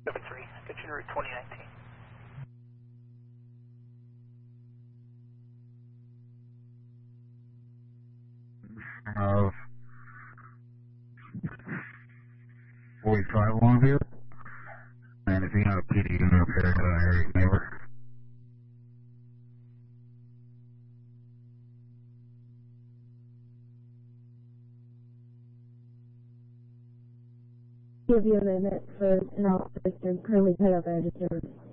Cover 3, get you route 2019. Of 45 along here. And if you have a PD unit up here, area neighbor. Give you a minute for an officer currently tied up registered.